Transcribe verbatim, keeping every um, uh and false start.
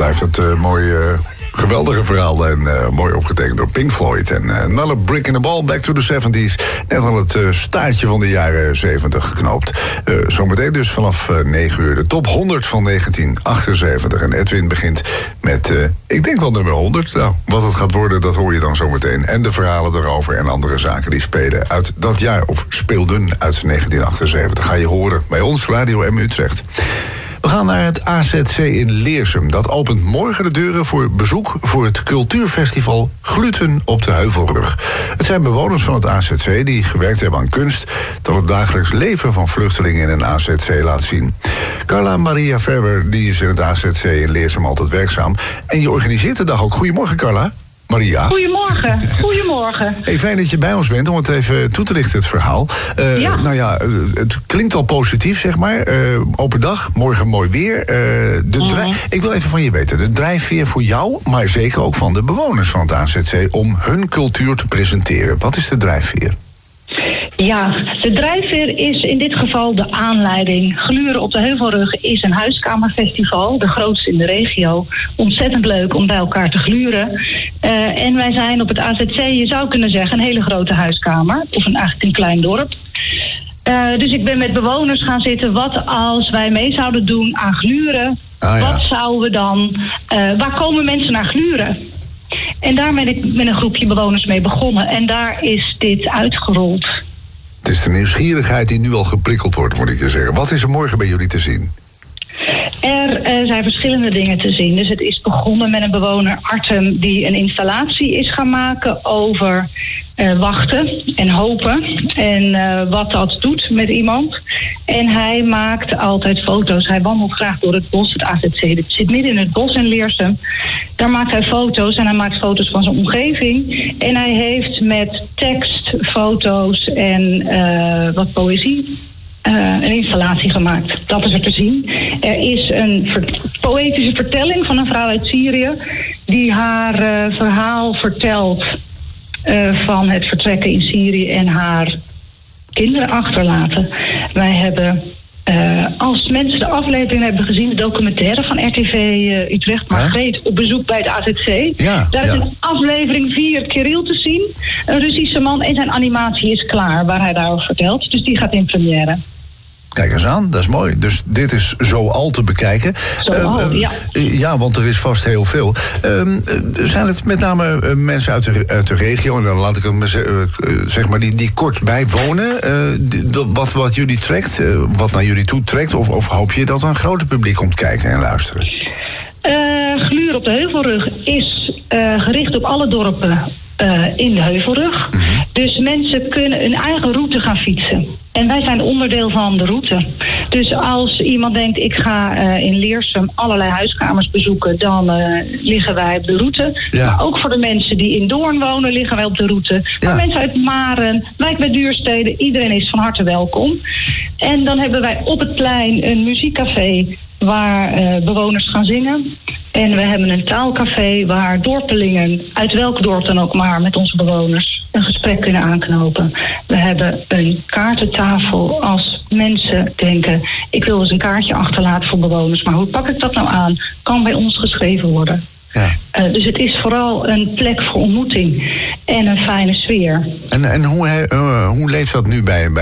blijft het uh, mooi... Uh... Geweldige verhaal en uh, mooi opgetekend door Pink Floyd. En uh, Another Brick in the Ball, Back to the seventies. Net al het uh, staartje van de jaren zeventig geknoopt. Uh, zometeen dus vanaf uh, negen uur de top honderd van negentien achtenzeventig. En Edwin begint met, uh, ik denk wel nummer honderd. Nou, wat het gaat worden, dat hoor je dan zometeen. En de verhalen erover en andere zaken die spelen uit dat jaar... of speelden uit negentien achtenzeventig. Ga je horen bij ons, Radio M Utrecht. We gaan naar het A Z C in Leersum. Dat opent morgen de deuren voor bezoek voor het cultuurfestival Gluten op de Heuvelrug. Het zijn bewoners van het A Z C die gewerkt hebben aan kunst... dat het dagelijks leven van vluchtelingen in een A Z C laat zien. Carla Maria Verwer die is in het A Z C in Leersum altijd werkzaam. En je organiseert de dag ook. Goedemorgen, Carla. Maria. Goedemorgen, goedemorgen. Hey, fijn dat je bij ons bent om het even toe te lichten, het verhaal. Uh, ja. Nou ja, uh, het klinkt al positief, zeg maar. Uh, open dag, morgen mooi weer. Uh, de mm. drijf... Ik wil even van je weten, de drijfveer voor jou... maar zeker ook van de bewoners van het A Z C... om hun cultuur te presenteren. Wat is de drijfveer? Ja, de drijfveer is in dit geval de aanleiding. Gluren op de Heuvelrug is een huiskamerfestival, de grootste in de regio. Ontzettend leuk om bij elkaar te gluren. Uh, en wij zijn op het A Z C, je zou kunnen zeggen, een hele grote huiskamer. Of een, eigenlijk een klein dorp. Uh, dus ik ben met bewoners gaan zitten. Wat als wij mee zouden doen aan gluren? Ah, ja. Wat zouden we dan... Uh, waar komen mensen naar gluren? En daar ben ik met een groepje bewoners mee begonnen. En daar is dit uitgerold. Het is de nieuwsgierigheid die nu al geprikkeld wordt, moet ik je zeggen. Wat is er morgen bij jullie te zien? Er uh, zijn verschillende dingen te zien. Dus het is begonnen met een bewoner, Artem, die een installatie is gaan maken over uh, wachten en hopen. En uh, wat dat doet met iemand. En hij maakt altijd foto's. Hij wandelt graag door het bos, het A Z C. Het zit midden in het bos in Leersum. Daar maakt hij foto's en hij maakt foto's van zijn omgeving. En hij heeft met tekst, foto's en uh, wat poëzie... Uh, een installatie gemaakt. Dat is er te zien. Er is een ver- poëtische vertelling van een vrouw uit Syrië... die haar uh, verhaal vertelt uh, van het vertrekken in Syrië... en haar kinderen achterlaten. Wij hebben, uh, als mensen de aflevering hebben gezien... de documentaire van R T V uh, Utrecht... Margreet op bezoek bij de A Z C. Ja, Daar ja. is een aflevering vier Kirill te zien. Een Russische man en zijn animatie is klaar... waar hij daarover vertelt. Dus die gaat in première. Kijk eens aan, dat is mooi. Dus dit is zo al te bekijken. Zo al, uh, uh, ja. Uh, ja, want er is vast heel veel. Uh, zijn het met name uh, mensen uit de, uit de regio... en dan laat ik hem uh, zeg maar die, die kort bijwonen... Uh, die, wat, wat jullie trekt, uh, wat naar jullie toe trekt... Of, of hoop je dat er een groter publiek komt kijken en luisteren? Uh, Gluren op de Heuvelrug is uh, gericht op alle dorpen uh, in de Heuvelrug. Mm-hmm. Dus mensen kunnen een eigen route gaan fietsen. En wij zijn onderdeel van de route. Dus als iemand denkt, ik ga uh, in Leersum allerlei huiskamers bezoeken... dan uh, liggen wij op de route. Ja. Maar ook voor de mensen die in Doorn wonen, liggen wij op de route. Ja. Maar mensen uit Maren, Wijk bij Duurstede, iedereen is van harte welkom. En dan hebben wij op het plein een muziekcafé... waar uh, bewoners gaan zingen. En we hebben een taalcafé waar dorpelingen, uit welk dorp dan ook maar... met onze bewoners een gesprek kunnen aanknopen. We hebben een kaartentafel als mensen denken... ik wil eens een kaartje achterlaten voor bewoners... maar hoe pak ik dat nou aan? Kan bij ons geschreven worden. Ja. Uh, dus het is vooral een plek voor ontmoeting en een fijne sfeer. En, en hoe, uh, hoe leeft dat nu bij... bij